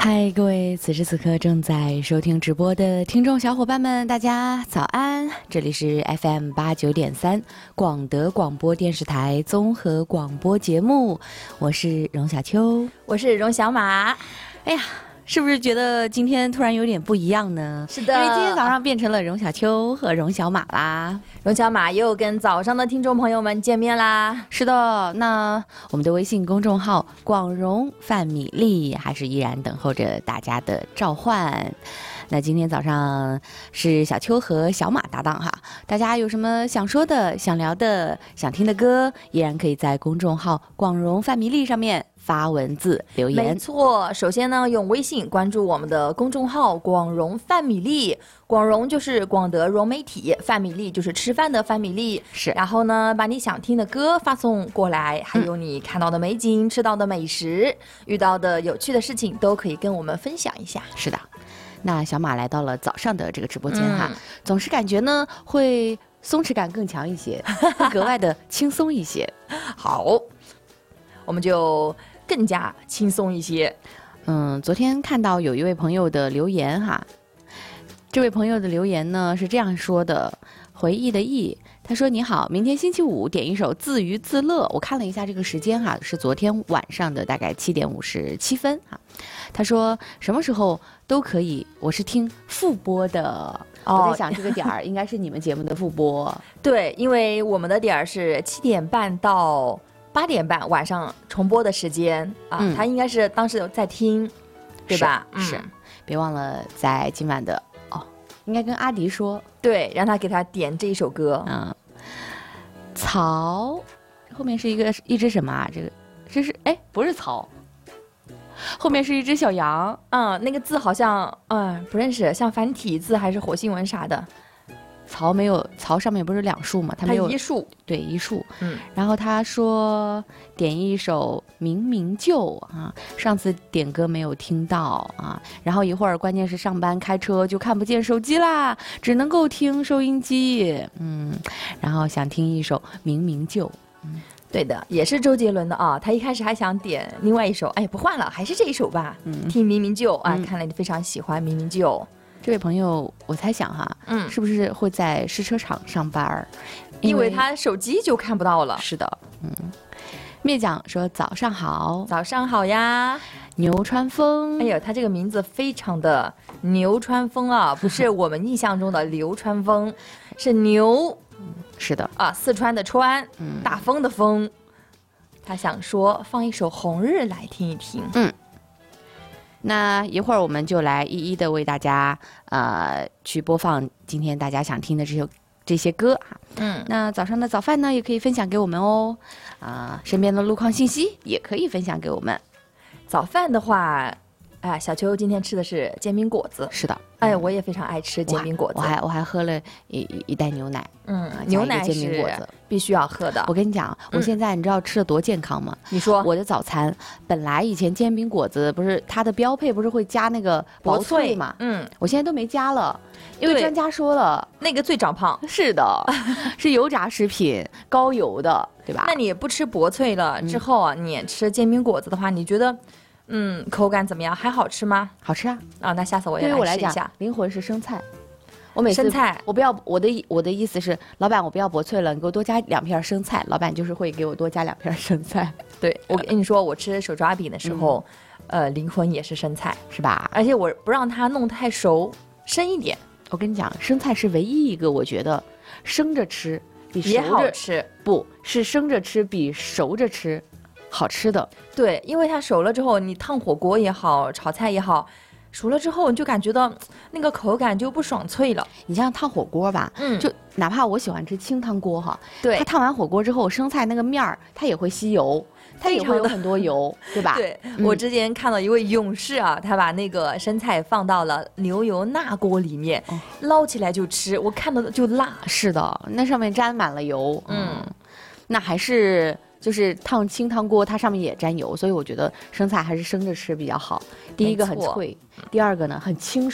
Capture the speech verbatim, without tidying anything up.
嗨，各位此时此刻正在收听直播的听众小伙伴们，大家早安！这里是 F M 八九点三广德广播电视台综合广播节目，我是荣小秋， 我是荣小马。 哎呀，是不是觉得今天突然有点不一样呢？ 是的， 因为今天早上变成了荣小秋和荣小马啦。 荣小马又跟早上的听众朋友们见面啦。 是的，那我们的微信公众号广荣范米粒还是依然等候着大家的召唤。那今天早上是小秋和小马搭档哈，大家有什么想说的、想聊的、想听的歌，依然可以在公众号广荣范米粒上面发文字留言。 没错，首先呢，用微信关注我们的公众号广荣范米粒，广荣就是广德融媒体，范米粒就是吃饭的范米粒。 是， 然后呢，把你想听的歌发送过来，还有你看到的美景、嗯、吃到的美食、遇到的有趣的事情，都可以跟我们分享一下。 是的，那小马来到了早上的这个直播间哈，嗯、总是感觉呢会松弛感更强一些，会格外的轻松一些。 好，我们就更加轻松一些。 嗯，昨天看到有一位朋友的留言哈，这位朋友的留言呢是这样说的：回忆的忆，他说你好，明天星期五点一首自娱自乐。我看了一下这个时间哈，是昨天晚上的大概七点五十七分哈。他说什么时候都可以，我是听复播的。哦、我在想这个点儿应该是你们节目的复播。 对，因为我们的点儿是七点半到八点半晚上重播的时间啊、嗯，他应该是当时在听，对吧？ 是，是、嗯，别忘了在今晚的哦，应该跟阿迪说， 对，让他给他点这一首歌。 嗯，曹后面是一个一只什么啊？这个这是哎，不是曹，后面是一只小羊。 嗯，那个字好像嗯不认识，像繁体字还是火星文啥的。 曹没有，曹上面不是两竖吗？他没有一竖， 对一竖。 嗯， 然后他说点一首《明明就》啊，上次点歌没有听到啊。然后一会儿关键是上班开车就看不见手机啦，只能够听收音机。嗯，然后想听一首《明明就》。嗯， 对的，也是周杰伦的啊。他一开始还想点另外一首，哎，不换了，还是这一首吧。嗯，听《明明就》啊、嗯，看来你非常喜欢《明明就》。 这位朋友，我猜想哈，嗯，是不是会在试车场上班？ 因为他手机就看不到了。 是的，嗯。灭奖说早上好， 早上好呀， 牛川枫。 哎呦，他这个名字非常的牛川枫啊，不是我们印象中的流川枫，是牛， 是的啊，四川的川，嗯，大风的风。他想说放一首《红日》来听一听， 嗯。那一会儿我们就来一一的为大家呃去播放今天大家想听的这首这些歌哈。嗯，那早上的早饭呢也可以分享给我们哦，啊、呃，身边的路况信息也可以分享给我们。 早饭的话，哎，小秋今天吃的是煎饼果子。 是的， 哎，我也非常爱吃煎饼果子。 我还我还喝了一一一袋牛奶。 嗯，牛奶煎饼果子必须要喝的。 我跟你讲，我现在你知道吃的多健康吗？ 你说， 我的早餐本来以前煎饼果子不是它的标配不是会加那个薄脆嘛？ 嗯， 我现在都没加了，因为专家说了那个最长胖。 是的，是油炸食品，高油的，对吧？ 那你不吃薄脆了之后啊，嗯、你吃煎饼果子的话，你觉得嗯口感怎么样？还好吃吗？ 好吃啊！ 啊，那下次我也对于我来来试一下。 讲，灵魂是生菜。我每次生菜， 我不要我的我的意思是，老板我不要薄脆了，你给我多加两片生菜。老板就是会给我多加两片生菜。 对，我跟你说，我吃手抓饼的时候，嗯、呃，灵魂也是生菜， 是吧？ 而且我不让它弄太熟，生一点。 我跟你讲，生菜是唯一一个我觉得生着吃比熟着也好吃， 不是生着吃比熟着吃好吃的。 对，因为它熟了之后，你烫火锅也好，炒菜也好。熟了之后，你就感觉到那个口感就不爽脆了。 你像烫火锅吧，嗯，就哪怕我喜欢吃清汤锅哈， 对， 它烫完火锅之后，生菜那个面儿它也会吸油，它也会有很多油，对吧？ 对、嗯，我之前看到一位勇士啊，他把那个生菜放到了牛油钠锅里面，哦、捞起来就吃，我看到就辣。 是的，那上面沾满了油，嗯，嗯那还是。就是烫清汤锅，它上面也沾油，所以我觉得生菜还是生着吃比较好。第一个很脆，第二个呢很清